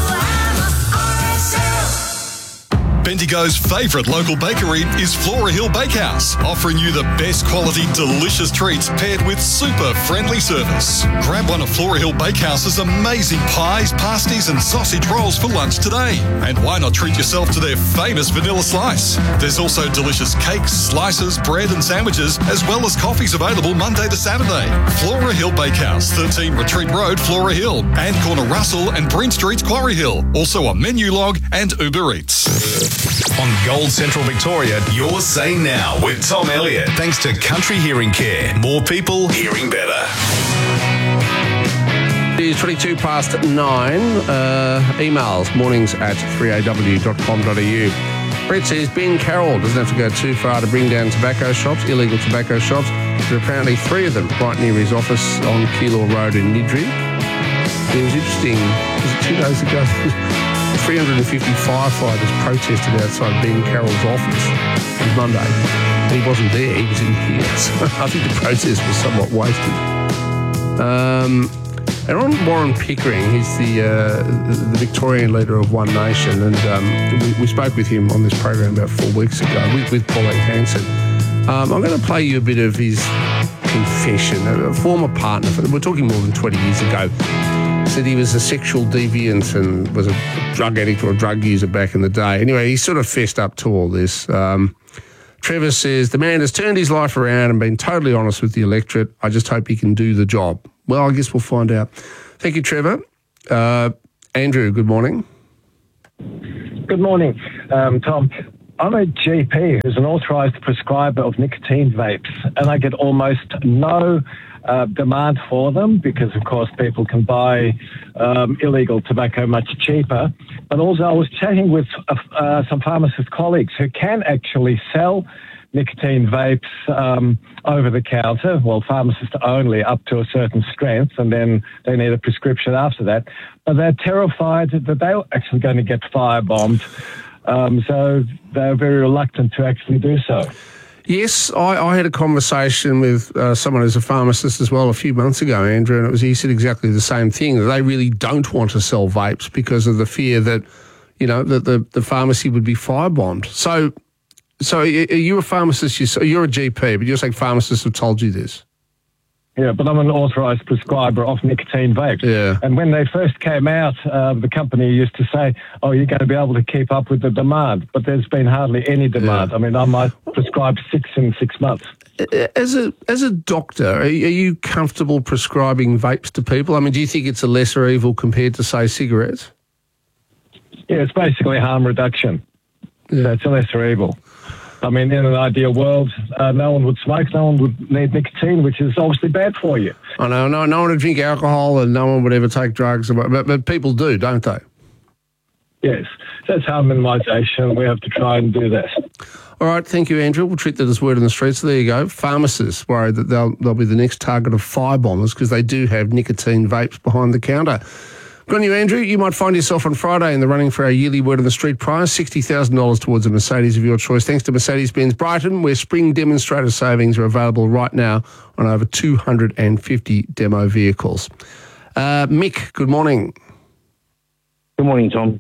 Speaker 3: Bendigo's favourite local bakery is Flora Hill Bakehouse, offering you the best quality, delicious treats paired with super friendly service. Grab one of Flora Hill Bakehouse's amazing pies, pasties and sausage rolls for lunch today. And why not treat yourself to their famous vanilla slice? There's also delicious cakes, slices, bread and sandwiches, as well as coffees available Monday to Saturday. Flora Hill Bakehouse, thirteen Retreat Road, Flora Hill, and corner Russell and Bryn Streets, Quarry Hill. Also on Menu Log and Uber Eats.
Speaker 27: On Gold Central Victoria,
Speaker 3: Your Say Now with Tom Elliott.
Speaker 27: thanks to Country Hearing Care. More people
Speaker 3: Hearing better.
Speaker 2: It is twenty-two past nine. Uh, emails, mornings at three a w dot com dot a u. Brett says Ben Carroll doesn't have to go too far to bring down tobacco shops, illegal tobacco shops. There are apparently three of them right near his office on Keilor Road in Nidri. It was interesting, was it two days ago? three hundred fifty firefighters protested outside Ben Carroll's office. it was Monday. He wasn't there. He was in here. So I think the protest was somewhat wasted. Um, and on Warren Pickering, he's the, uh, the the Victorian leader of One Nation, and um, we, we spoke with him on this program about four weeks ago with, with Pauline Hanson. Um, I'm going to play you a bit of his confession. A former partner, we're talking more than twenty years ago, said he was a sexual deviant and was a drug addict or a drug user back in the day. Anyway, he sort of fessed up to all this. Um, Trevor says, the man has turned his life around and been totally honest with the electorate. I just hope he can do the job. Well, I guess we'll find out. Thank you, Trevor. Uh, Andrew, good morning.
Speaker 5: Good morning, um, Tom. I'm a G P who's an authorised prescriber of nicotine vapes, and I get almost no uh, demand for them because, of course, people can buy um, illegal tobacco much cheaper. But also I was chatting with uh, uh, some pharmacist colleagues who can actually sell nicotine vapes um, over the counter, well, pharmacists only up to a certain strength, and then they need a prescription after that. But they're terrified that they're actually going to get firebombed. Um, so they're very reluctant to actually do so.
Speaker 2: Yes, I, I had a conversation with uh, someone who's a pharmacist as well a few months ago, Andrew, and it was he said exactly the same thing, that they really don't want to sell vapes because of the fear that, you know, that the, the pharmacy would be firebombed. So, so are you a pharmacist? You're a G P, but you're saying pharmacists have told you this?
Speaker 5: Yeah, but I'm an authorised prescriber of nicotine vapes.
Speaker 2: Yeah.
Speaker 5: And when they first came out, uh, the company used to say, oh, you're going to be able to keep up with the demand. But there's been hardly any demand. Yeah. I mean, I might prescribe six in six months.
Speaker 2: As a as a doctor, are you, are you comfortable prescribing vapes to people? I mean, do you think it's a lesser evil compared to, say, cigarettes?
Speaker 5: Yeah, it's basically harm reduction. Yeah. So it's a lesser evil. I mean, in an ideal world, uh, no one would smoke, no one would need nicotine, which is obviously bad for you.
Speaker 2: I know, no, no one would drink alcohol and no one would ever take drugs, but, but people do, don't they?
Speaker 5: Yes, that's harm minimisation. We have to try and do that.
Speaker 2: All right, thank you, Andrew. We'll treat that as word on the street. So there you go. Pharmacists worried that they'll, they'll be the next target of firebombers because they do have nicotine vapes behind the counter. Good on you, Andrew. You might find yourself on Friday in the running for our yearly Word on the Street prize, sixty thousand dollars towards a Mercedes of your choice, thanks to Mercedes-Benz Brighton, where spring demonstrator savings are available right now on over two hundred fifty demo vehicles. Uh, Mick, good morning.
Speaker 10: Good morning, Tom.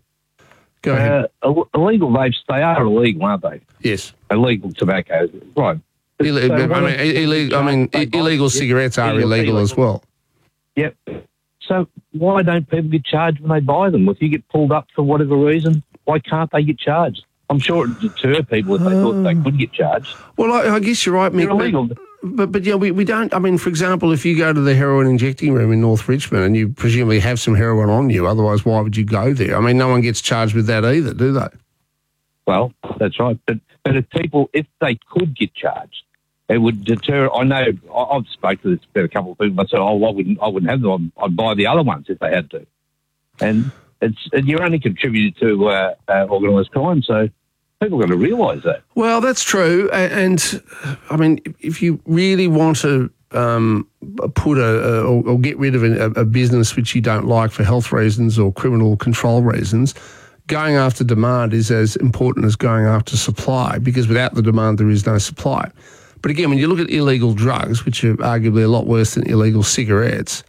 Speaker 2: Go ahead.
Speaker 10: Uh, illegal vapes, they are illegal, aren't they?
Speaker 2: Yes.
Speaker 10: Illegal tobacco, right.
Speaker 2: Ill- so I, mean, illegal, I mean, illegal cigarettes are illegal, illegal as well.
Speaker 10: Yep. So why don't people get charged when they buy them? If you get pulled up for whatever reason, why can't they get charged? I'm sure it would deter people if they uh, thought they could get charged.
Speaker 2: Well, I, I guess you're right, Mick.
Speaker 10: They're illegal.
Speaker 2: But, but, but yeah, we, we don't, I mean, for example, if you go to the heroin injecting room in North Richmond and you presumably have some heroin on you, otherwise why would you go there? I mean, no one gets charged with that either, do they?
Speaker 10: Well, that's right. But, but if people, if they could get charged, it would deter. I know I've spoken to this about a couple of people. I said, "Oh, I wouldn't. I wouldn't have them. I'd, I'd buy the other ones if they had to." And it's and you're only contributing to uh, uh, organised crime, so people are going to realise that.
Speaker 2: Well, that's true. And, and I mean, if you really want to um, put a, a or, or get rid of a, a business which you don't like for health reasons or criminal control reasons, going after demand is as important as going after supply, because without the demand, there is no supply. But again, when you look at illegal drugs, which are arguably a lot worse than illegal cigarettes,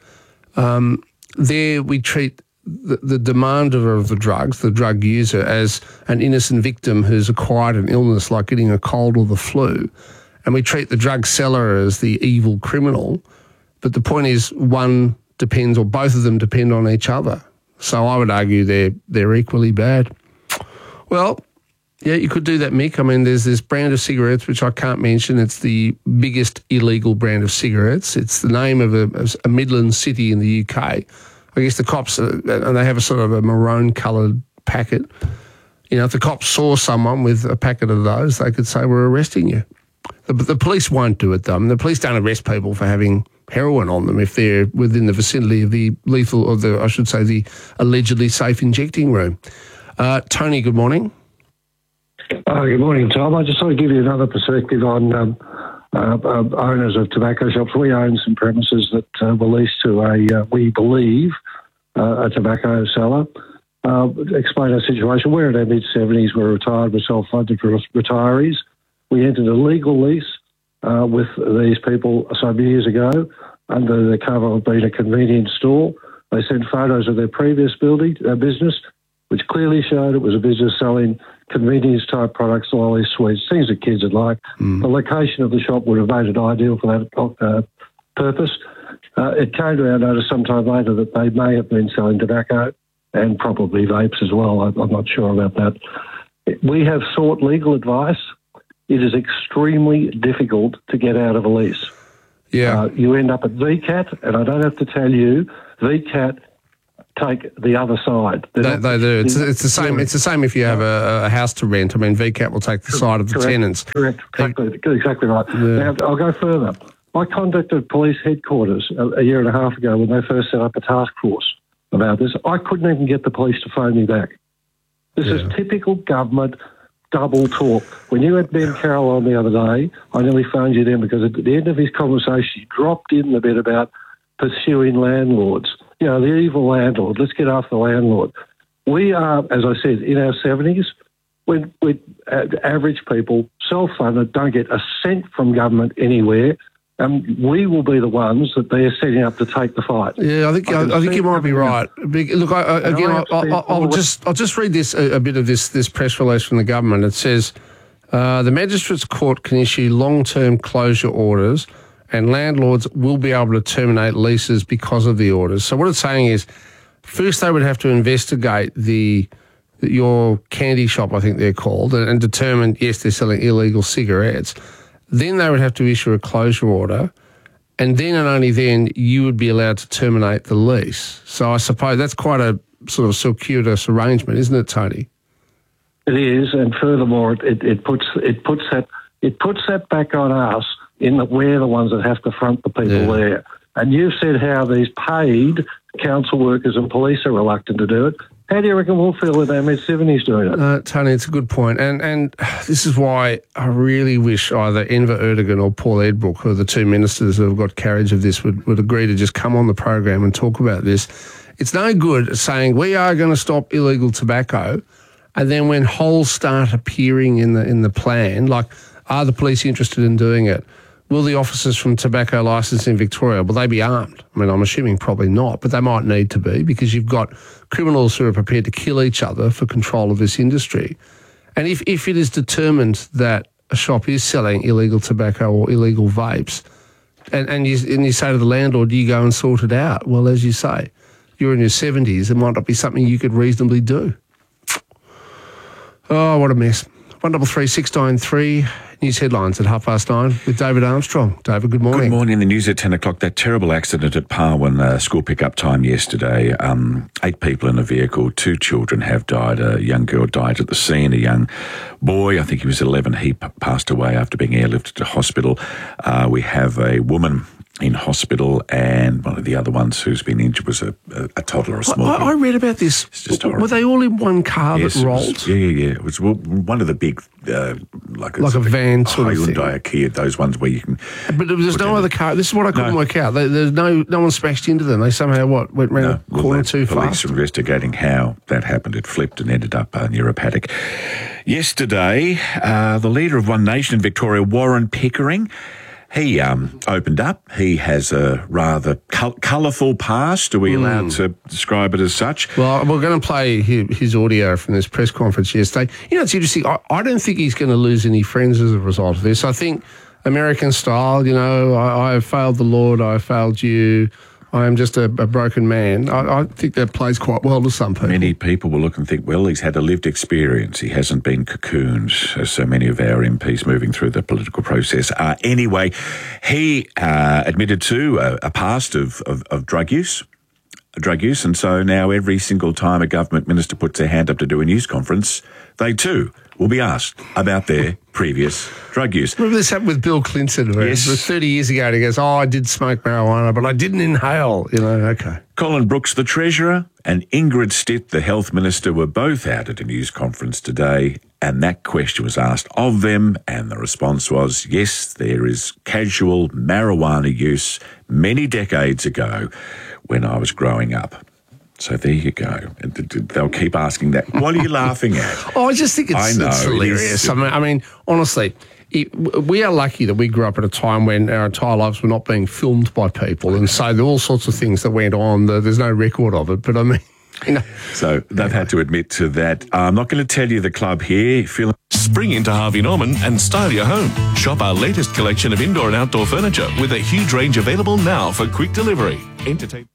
Speaker 2: um, there we treat the, the demander of the drugs, the drug user, as an innocent victim who's acquired an illness like getting a cold or the flu. And we treat the drug seller as the evil criminal. But the point is one depends, or both of them depend on each other. So I would argue they're, they're equally bad. Well, yeah, you could do that, Mick. I mean, there's this brand of cigarettes, which I can't mention. It's the biggest illegal brand of cigarettes. It's the name of a, a Midland city in the U K. I guess the cops, are, and they have a sort of a maroon-coloured packet. You know, if the cops saw someone with a packet of those, they could say, we're arresting you. The, the police won't do it, though. I mean, the police don't arrest people for having heroin on them if they're within the vicinity of the lethal, or the, I should say, the allegedly safe injecting room. Uh, Tony, good morning.
Speaker 20: Oh, good morning, Tom. I just want to give you another perspective on um, uh, uh, owners of tobacco shops. We own some premises that uh, were leased to a, uh, we believe, uh, a tobacco seller. Uh, explain our situation. We're in our mid-seventies. We're retired. We're self-funded for retirees. We entered a legal lease uh, with these people some years ago under the cover of being a convenience store. They sent photos of their previous building, uh, business, which clearly showed it was a business selling convenience-type products, lollies, sweets, things that kids would like. Mm. The location of the shop would have made it ideal for that uh, purpose. Uh, it came to our notice sometime later that they may have been selling tobacco and probably vapes as well. I, I'm not sure about that. We have sought legal advice. It is extremely difficult to get out of a lease.
Speaker 2: Yeah,
Speaker 20: uh, you end up at V CAT, and I don't have to tell you, V CAT take the other side.
Speaker 2: They, they do. It's, it's the same. It's the same if you have a, a house to rent. I mean, V CAT will take the side of the
Speaker 20: correct,
Speaker 2: tenants.
Speaker 20: Correct. Exactly. Exactly right.
Speaker 2: Yeah.
Speaker 20: Now I'll go further. I contacted police headquarters a, a year and a half ago when they first set up a task force about this. I couldn't even get the police to phone me back. This yeah. is typical government double talk. When you had Ben Carroll on the other day, I nearly phoned you then because at the end of his conversation, he dropped in a bit about pursuing landlords. You know, the evil landlord. Let's get after the landlord. We are, as I said, in our seventies. We're, we're average people, self-funded, don't get a cent from government anywhere. Um, we will be the ones that they're setting up to take the fight.
Speaker 2: Yeah, I think I, I think you might be right. Look, I, I, again, I, I, I'll just I'll just read this a, a bit of this this press release from the government. It says uh, the Magistrates Court can issue long-term closure orders, and landlords will be able to terminate leases because of the orders. So what it's saying is, first they would have to investigate the your candy shop, I think they're called, and, and determine yes they're selling illegal cigarettes. Then they would have to issue a closure order, and then and only then you would be allowed to terminate the lease. So I suppose that's quite a sort of circuitous arrangement, isn't it, Tony?
Speaker 20: It is, and furthermore, it, it puts it puts that it puts that back on us in that we're the ones that have to front the people yeah. there. And you've said how these paid council workers and police are reluctant to do it. How do you reckon we'll feel in our mid-seventies doing it?
Speaker 2: Uh, Tony, it's a good point. And and this is why I really wish either Enver Erdogan or Paul Edbrook, who are the two ministers who have got carriage of this, would, would agree to just come on the program and talk about this. It's no good saying we are going to stop illegal tobacco, and then when holes start appearing in the in the plan, like are the police interested in doing it? Will the officers from Tobacco Licence in Victoria, will they be armed? I mean, I'm assuming probably not, but they might need to be because you've got criminals who are prepared to kill each other for control of this industry. And if, if it is determined that a shop is selling illegal tobacco or illegal vapes, and, and, you, and you say to the landlord, you go and sort it out, well, as you say, you're in your seventies, it might not be something you could reasonably do. Oh, what a mess. one double three six nine three News headlines at half past nine with David Armstrong. David, good morning.
Speaker 1: Good morning. The news at ten o'clock. That terrible accident at Parwin, uh, school pickup time yesterday. Um, eight people in a vehicle. Two children have died. A young girl died at the scene. A young boy, I think he was eleven, he p- passed away after being airlifted to hospital. Uh, we have a woman in hospital, and one of the other ones who's been injured was a, a, a toddler, a small
Speaker 2: I, I read about this.
Speaker 1: It's just horrible.
Speaker 2: Were they all in one car
Speaker 1: yes,
Speaker 2: that rolled?
Speaker 1: Was, yeah, yeah, yeah. It was one of the big, uh, like,
Speaker 2: like a van sort of thing.
Speaker 1: Hyundai, a Kia, those ones where you can...
Speaker 2: But there's no other car. This is what I couldn't no. work out. They, there's no no one smashed into them. They somehow, what, went round
Speaker 1: no,
Speaker 2: the corner
Speaker 1: well,
Speaker 2: too
Speaker 1: police
Speaker 2: fast?
Speaker 1: Police are investigating how that happened. It flipped and ended up uh, near a paddock. Yesterday, uh, the leader of One Nation in Victoria, Warren Pickering, He um, opened up. He has a rather col- colourful past. Are we allowed mm. to describe it as such?
Speaker 2: Well, we're going to play his, his audio from this press conference yesterday. You know, it's interesting. I, I don't think he's going to lose any friends as a result of this. I think American style, you know, I, I have failed the Lord, I have failed you, I am just a, a broken man. I, I think that plays quite well to some people.
Speaker 1: Many people will look and think, well, he's had a lived experience. He hasn't been cocooned, as so many of our M Ps moving through the political process are. Anyway, he uh, admitted to a, a past of, of, of drug use. drug use, and so now every single time a government minister puts their hand up to do a news conference, they too will be asked about their previous drug use.
Speaker 2: Remember this happened with Bill Clinton, where
Speaker 1: yes.
Speaker 2: it was thirty years ago, and he goes, oh, I did smoke marijuana, but I didn't inhale. You know, okay.
Speaker 1: Colin Brooks, the Treasurer, and Ingrid Stitt, the Health Minister, were both out at a news conference today, and that question was asked of them, and the response was, yes, there is casual marijuana use many decades ago when I was growing up. So there you go. And they'll keep asking that. What are you laughing at?
Speaker 2: Oh, I just think it's,
Speaker 1: I know,
Speaker 2: it's hilarious.
Speaker 1: it is,
Speaker 2: I mean, I mean, honestly, it, we are lucky that we grew up at a time when our entire lives were not being filmed by people, and so there were all sorts of things that went on. There's no record of it, but I mean, you know.
Speaker 1: So they've had to admit to that. I'm not going to tell you the club here. Phil.
Speaker 6: Spring into Harvey Norman and style your home. Shop our latest collection of indoor and outdoor furniture with a huge range available now for quick delivery. Entertain.